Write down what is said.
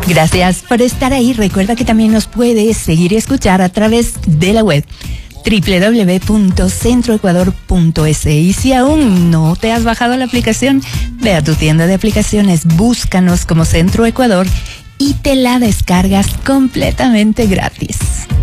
Gracias por estar ahí. Recuerda que también nos puedes seguir y escuchar a través de la web www.centroecuador.es. Y si aún no te has bajado la aplicación, ve a tu tienda de aplicaciones, búscanos como Centro Ecuador y te la descargas completamente gratis.